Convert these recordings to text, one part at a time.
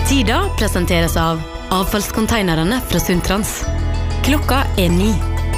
Tida presenteres av avfallskonteinerne fra Sundtrans. Klokka 9.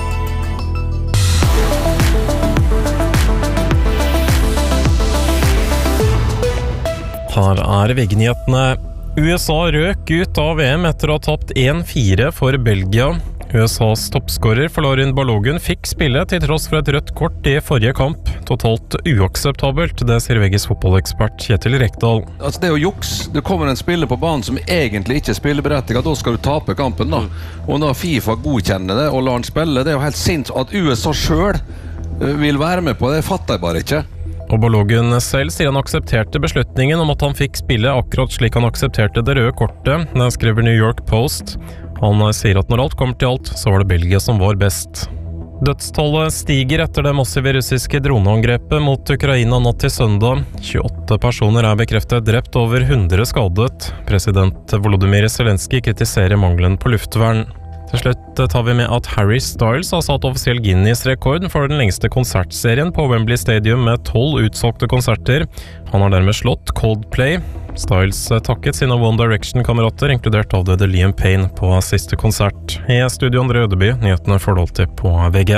Her VG-nyhetene. USA røk ut av VM etter å ha tapt 1-4 for Belgia. USAs toppskårer Folarin Balogun fikk spille til tross for et rødt kort i forrige kamp. Totalt uakseptabelt, det sier VGs fotballekspert Kjetil Rekdal. Altså det er jo juks. Det kommer en spiller på banen som egentlig ikke er spilleberettiget, da skal du tape kampen da. Og når FIFA godkjenner det og lar han spille, det er jo helt sinnssykt at USA selv vil være med på det, fatter jeg bare ikke. Og Balogun selv sier han aksepterte beslutningen om at han fikk spille akkurat slik han aksepterte det røde kortet. Det skriver New York Post. Han sier at når alt kommer til alt, så var det Belgia som var best. Dødstallet stiger etter det massive russiske droneangrepet mot Ukraina natt til søndag. 28 personer er bekreftet drept, over 100 skadet. President Volodymyr Zelenskyj kritiserer mangelen på luftvern. Til slutt tar vi med at Harry Styles har satt offisiell Guinness-rekord for den lengste konsertserien på Wembley Stadium med 12 utsolgte konserter. Han har dermed slått Coldplay. Styles takket sine One Direction-kamerater, inkludert avdøde Liam Payne, på siste konsert. I studio André Ødeby, nyhetene får du alltid på VG.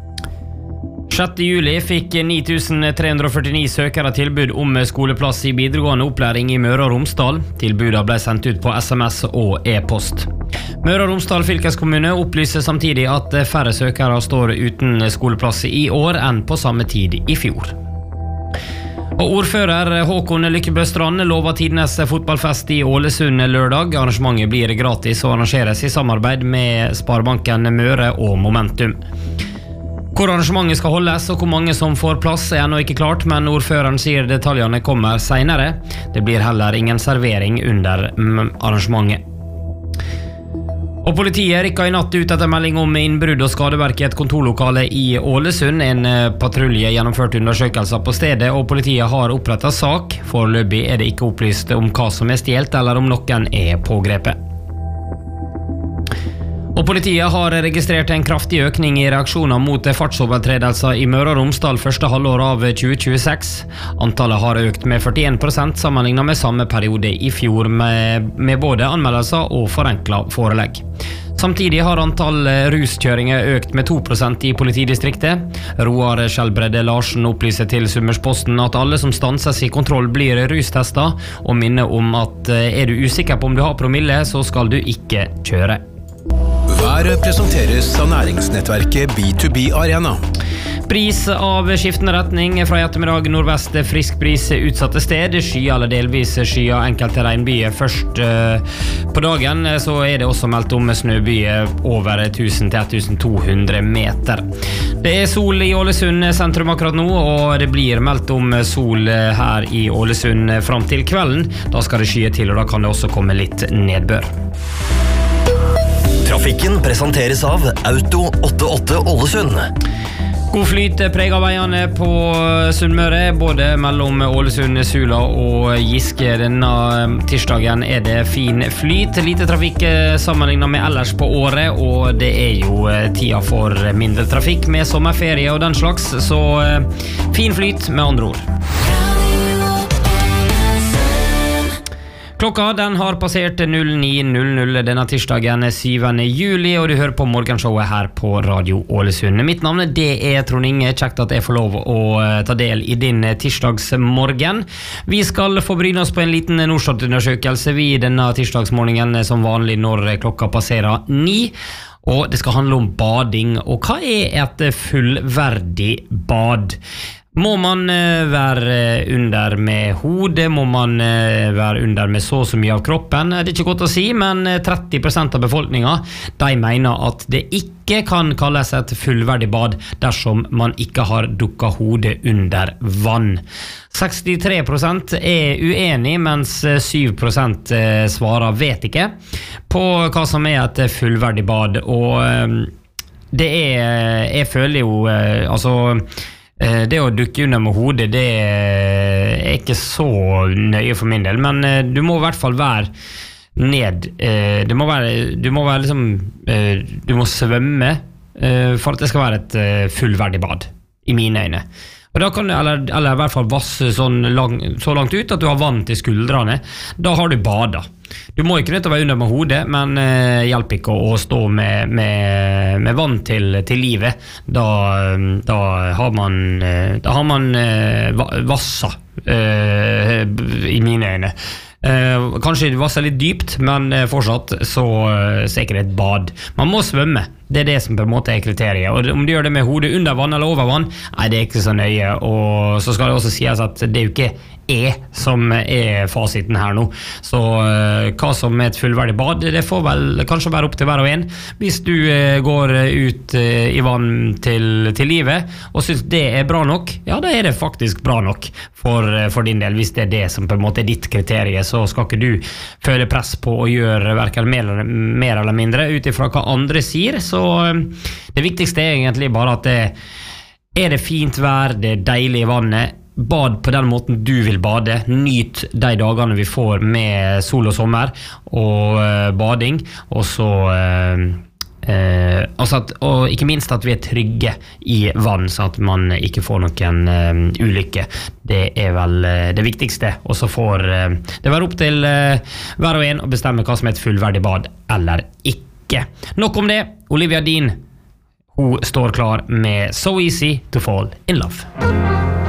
6. juli fikk 9349 søkere tilbud om skoleplass i videregående opplæring i Møre og Romsdal. Tilbudene ble sendt ut på SMS og e-post. Møre og Romsdal fylkeskommune opplyser samtidig at færre søkere står uten skoleplass i år enn på samme tid i fjor. Og ordfører Håkon Lykkebø Strand lover tidenes fotballfest i Ålesund lørdag. Arrangementet blir gratis og arrangeres i samarbeid med Sparebanken Møre og Momentum. Hvor arrangementet skal holdes og hvor mange som får plass er ennå ikke klart, men ordføreren sier detaljene kommer senere. Det blir heller ingen servering under arrangementet. Og politiet rykket i natt ut etter melding om innbrudd og skadeverk i et kontorlokale i Ålesund. En patrulje gjennomførte undersøkelser på stedet, og politiet har opprettet sak. Foreløpig er det ikke opplyst om hva som er stjelt eller om noen er pågrepet. Og politiet har registrert en kraftig økning i reaksjoner mot fartsovertredelser i Møre og Romsdal første halvår av 2026. Antallet har økt med 41% sammenlignet med samme periode i fjor, med både anmeldelser og forenklet forelegg. Samtidig har antall ruskjøringer økt med 2% i politidistriktet. Roar Skjelbredde Larsen opplyser til Summersposten at alle som stanses i kontroll blir rustestet, og minner om at er du usikker på om du har promille, så skal du ikke kjøre. Været presenteres av næringsnettverket B2B Arena. Bris av skiftende retning fra i ettermiddag nordvest, frisk bris utsatte sted, skya eller delvis skya enkelte regnbyer. Først på dagen så er det også meldt om snøbyer over 1000 til 1200 meter. Det er sol i Ålesund sentrum akkurat nå, og det blir meldt om sol her i Ålesund fram til kvelden. Da skal det skye til, og da kan det også komme litt nedbør. Trafikken presenteres av Auto 88 Ålesund. God flyt preger veiene på Sunnmøre, både mellom Ålesund, Sula og Giske. Denne tirsdagen er det fin flyt, lite trafikk sammenlignet med ellers på året, og det er jo tida for mindre trafikk med sommerferie og den slags, så fin flyt med andre ord. Klokka den har passert 09.00 denne tirsdagen 7. juli, og du hører på morgenshowet her på Radio Ålesund. Mitt navn det er Trond Inge, kjekt at jeg får lov å ta del i din tirsdagsmorgen. Vi skal få bryne oss på en liten Norstat-undersøkelse denne tirsdagsmorgenen som vanlig når klokka passerer 9. Og det skal handle om bading, og hva er et fullverdig bad? Må man være under med hodet? Må man være under med så mye av kroppen? Det er ikke godt å si, men 30% av befolkningen de mener at det ikke kan kalles et fullverdig bad dersom man ikke har dukket hodet under vann. 63% er uenig, mens 7% svarer vet ikke på hva som er et fullverdig bad. Og det jeg føler jo, det å dukke under med hodet, det er ikke så nøye for min del, men du må i hvert fall være ned, du må svømme for at det skal være et fullverdig bad, i mine øyne. Og da kan du, eller i hvert fall vasse så langt ut at du har vann til skuldrene. Da har du badet. Du må ikke nødt til å være under med hodet, men hjelper ikke å stå med vann til livet. Da har man vassa i mine øyne. Kanskje det vasser litt dypt, men fortsatt så er ikke det et bad. Man må svømme, det det som på en måte kriteriet. Og om du gjør det med hodet under vann eller over vann, nei, det ikke så nøye. Og så skal det også sies at det jo ikke som fasiten her nå. Så hva som et fullverdig bad, det får vel kanskje være opp til hver og en. Hvis du går ut i vann til livet og synes det bra nok, ja, da det faktisk bra nok for din del. Hvis det det som på en måte ditt kriterium, så skal ikke du føle press på å gjøre hverken mer eller mindre utifra hva andre sier. Så det viktigste egentlig bare at det fint vær, det deilig i vannet. Bad på den måten du vil bade. Nyt de dagene vi får med sol og sommer og bading. Og så og ikke minst at vi trygge i vann, så at man ikke får noen ulykke. Det vel det viktigste. Og så får det være opp til hver og en å bestemme hva som et fullverdig bad eller ikke. Nok om det. Olivia Dean, hun står klar med So Easy to Fall in Love.